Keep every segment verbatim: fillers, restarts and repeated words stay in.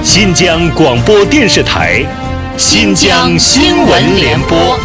新疆广播电视台新疆新闻联播。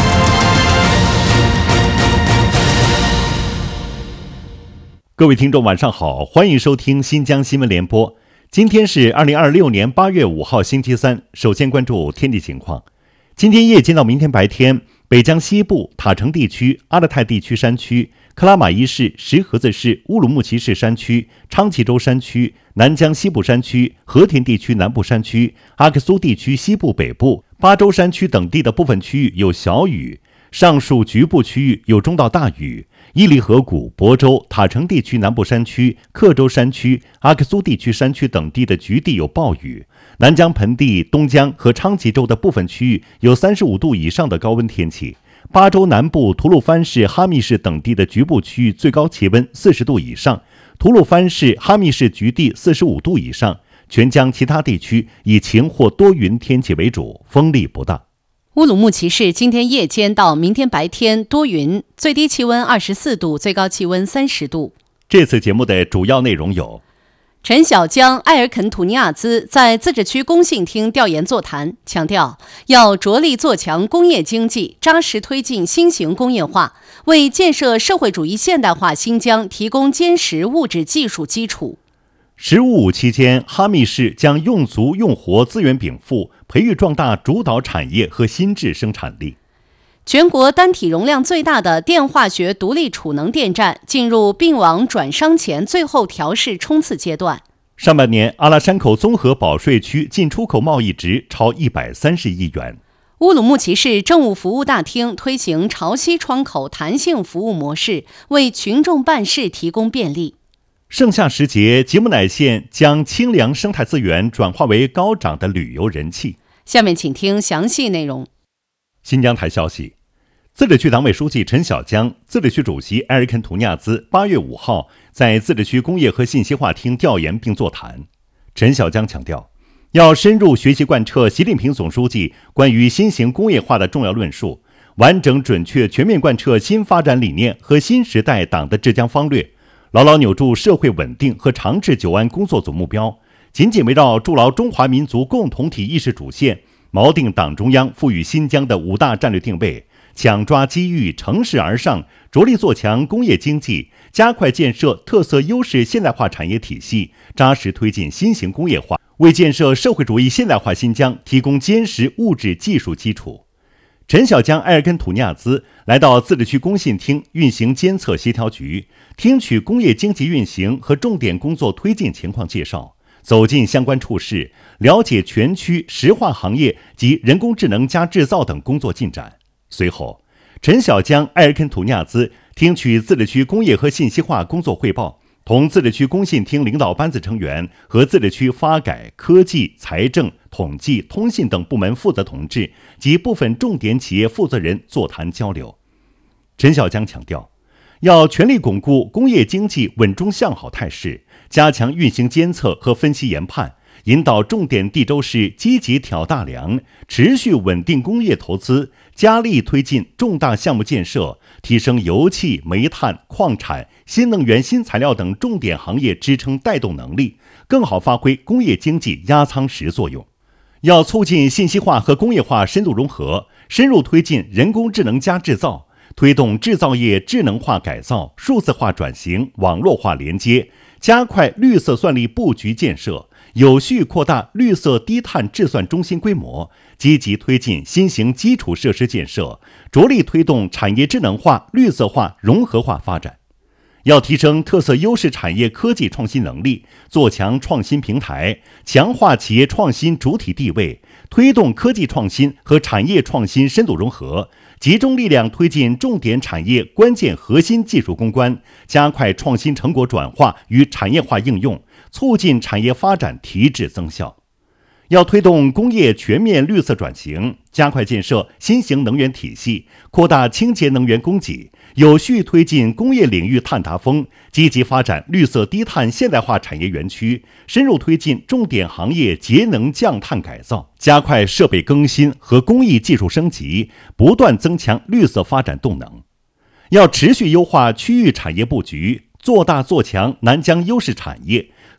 各位听众晚上好，欢迎收听新疆新闻联播。今天是二零二六年八月五号星期三，首先关注天气情况。今天夜间到明天白天，北疆西部、塔城地区、阿勒泰地区山区、克拉玛依市、石河子市、乌鲁木齐市山区、昌吉州山区、南疆西部山区、和田地区南部山区、阿克苏地区西部北部、巴州山区等地的部分区域有小雨，上述局部区域有中到大雨。伊犁河谷、亳州、塔城地区南部山区、克州山区、阿克苏地区山区等地的局地有暴雨。南疆盆地、东疆和昌吉州的部分区域有三十五度以上的高温天气。巴州南部、吐鲁番市、哈密市等地的局部区域最高气温四十度以上，吐鲁番市、哈密市局地四十五度以上。全疆其他地区以晴或多云天气为主，风力不大。 乌鲁木齐市今天夜间到明天白天多云，最低气温二十四度，最高气温三十度。 这次节目的主要内容有： 陈小江、埃尔肯土尼亚兹在自治区工信厅调研座谈，强调要着力做强工业经济，扎实推进新型工业化，为建设社会主义现代化新疆提供坚实物质技术基础。 十五五期间，哈密市将用足用活资源禀赋，培育壮大主导产业和新质生产力。 全国单体容量最大的电化学独立储能电站进入并网转商前最后调试冲刺阶段。 上半年，阿拉山口综合保税区进出口贸易值超一百三十亿元。 乌鲁木齐市政务服务大厅推行潮汐窗口弹性服务模式，为群众办事提供便利。 盛夏时节，吉木乃县将清凉生态资源转化为高涨的旅游人气。 下面请听详细内容。 新疆台消息，自治区党委书记陈小江、自治区主席埃尔肯图尼亚兹八月五号在自治区工业和信息化厅调研并座谈。陈小江强调，要深入学习贯彻习近平总书记关于新型工业化的重要论述，完整准确全面贯彻新发展理念和新时代党的治疆方略，牢牢扭住社会稳定和长治久安工作总目标，紧紧围绕筑牢中华民族共同体意识主线，锚定党中央赋予新疆的五大战略定位，抢抓机遇，乘势而上，着力做强工业经济，加快建设特色优势现代化产业体系，扎实推进新型工业化，为建设社会主义现代化新疆提供坚实物质技术基础。陈小江、埃尔根土尼亚兹来到自治区工信厅运行监测协调局，听取工业经济运行和重点工作推进情况介绍，走进相关处室，了解全区石化行业及人工智能加制造等工作进展。随后，陈小江、埃尔肯土尼亚兹听取自治区工业和信息化工作汇报，同自治区工信厅领导班子成员和自治区发改、科技、财政、统计、通信等部门负责同志及部分重点企业负责人座谈交流。陈小江强调，要全力巩固工业经济稳中向好态势，加强运行监测和分析研判，引导重点地州市积极挑大梁，持续稳定工业投资，加力推进重大项目建设，提升油气、煤炭、矿产、新能源新材料等重点行业支撑带动能力，更好发挥工业经济压舱石作用。要促进信息化和工业化深度融合，深入推进人工智能加制造，推动制造业智能化改造、数字化转型、网络化连接，加快绿色算力布局建设，有序扩大绿色低碳制算中心规模，积极推进新型基础设施建设，着力推动产业智能化、绿色化、融合化发展。要提升特色优势产业科技创新能力，做强创新平台，强化企业创新主体地位，推动科技创新和产业创新深度融合，集中力量推进重点产业关键核心技术攻关，加快创新成果转化与产业化应用，促进产业发展提质增效。要推动工业全面绿色转型，加快建设新型能源体系，扩大清洁能源供给，有序推进工业领域碳达峰，积极发展绿色低碳现代化产业园区，深入推进重点行业节能降碳改造，加快设备更新和工艺技术升级，不断增强绿色发展动能。要持续优化区域产业布局，做大做强南疆优势产业，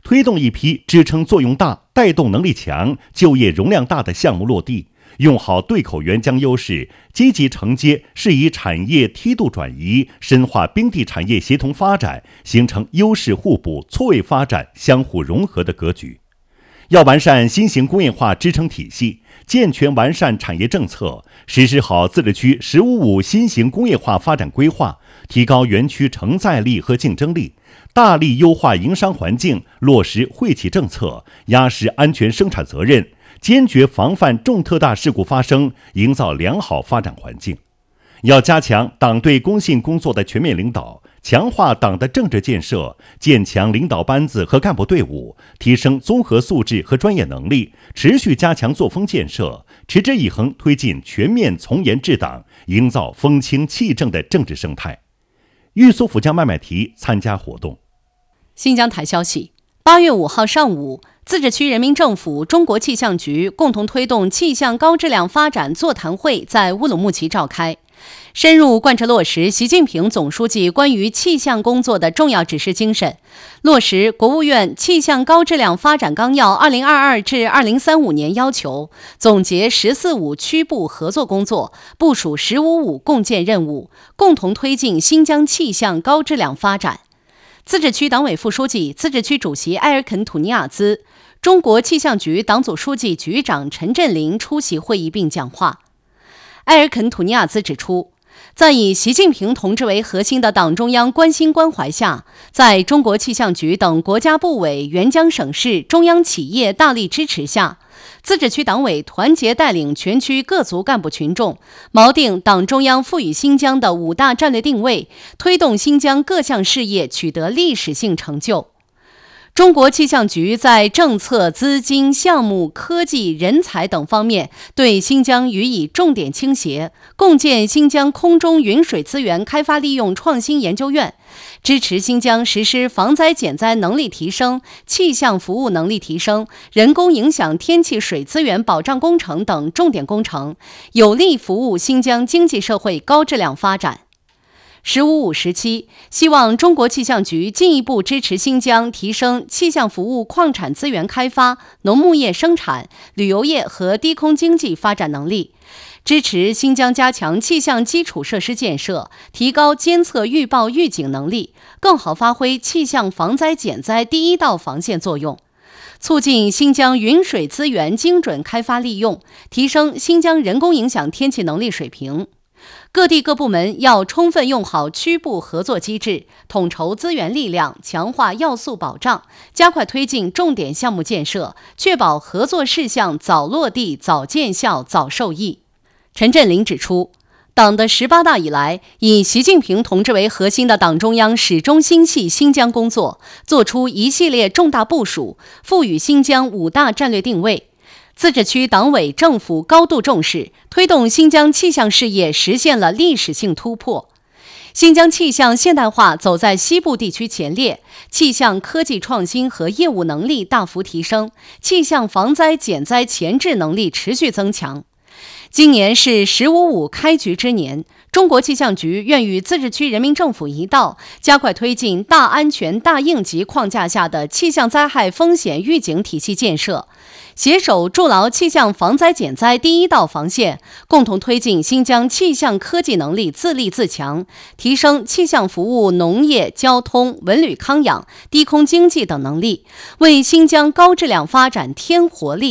推动一批支撑作用大、带动能力强、就业容量大的项目落地，用好对口援疆优势，积极承接适宜产业梯度转移，深化冰地产业协同发展，形成优势互补、错位发展、相互融合的格局。要完善新型工业化支撑体系，健全完善产业政策，实施好自治区“十五五”新型工业化发展规划，提高园区承载力和竞争力，大力优化营商环境，落实惠企政策，压实安全生产责任，坚决防范重特大事故发生，营造良好发展环境。要加强党对工信工作的全面领导，强化党的政治建设，建强领导班子和干部队伍，提升综合素质和专业能力，持续加强作风建设，持之以恒推进全面从严治党，营造风清气正的政治生态。玉苏府将麦麦提参加活动。 新疆台消息，八月五号上午，自治区人民政府、中国气象局共同推动气象高质量发展座谈会在乌鲁木齐召开，深入贯彻落实习近平总书记关于气象工作的重要指示精神，落实国务院《气象高质量发展纲要（二零二二至二零三五年）》要求，总结“十四五”区部合作工作，部署“十五五”共建任务，共同推进新疆气象高质量发展。自治区党委副书记、自治区主席埃尔肯·土尼亚兹、中国气象局党组书记、局长陈振林出席会议并讲话。埃尔肯·土尼亚兹指出，在以习近平同志为核心的党中央关心关怀下，在中国气象局等国家部委、援疆省市、中央企业大力支持下，自治区党委团结带领全区各族干部群众，锚定党中央赋予新疆的五大战略定位，推动新疆各项事业取得历史性成就。中国气象局在政策、资金、项目、科技、人才等方面对新疆予以重点倾斜，共建新疆空中云水资源开发利用创新研究院，支持新疆实施防灾减灾能力提升、气象服务能力提升、人工影响天气水资源保障工程等重点工程，有力服务新疆经济社会高质量发展。十五五时期，希望中国气象局进一步支持新疆提升气象服务矿产资源开发、农牧业生产、旅游业和低空经济发展能力，支持新疆加强气象基础设施建设，提高监测预报预警能力，更好发挥气象防灾减灾第一道防线作用，促进新疆云水资源精准开发利用，提升新疆人工影响天气能力水平。各地各部门要充分用好区部合作机制，统筹资源力量，强化要素保障，加快推进重点项目建设，确保合作事项早落地、早见效、早受益。陈振林指出，党的十八大以来，以习近平同志为核心的党中央始终心系新疆工作，作出一系列重大部署，赋予新疆五大战略定位。自治区党委政府高度重视，推动新疆气象事业实现了历史性突破。新疆气象现代化走在西部地区前列，气象科技创新和业务能力大幅提升，气象防灾减灾前置能力持续增强。今年是“十五五”开局之年，中国气象局愿与自治区人民政府一道，加快推进大安全大应急框架下的气象灾害风险预警体系建设，携手筑牢气象防灾减灾第一道防线，共同推进新疆气象科技能力自立自强，提升气象服务、农业、交通、文旅康养、低空经济等能力，为新疆高质量发展添活力。